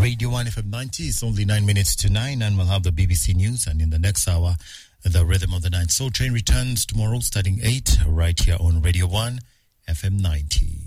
Radio 1 FM 90. It's only 9 minutes to 9, and we'll have the BBC News, and in the next hour, the Rhythm of the Night. Soul Train returns tomorrow starting 8 right here on Radio 1 FM 90.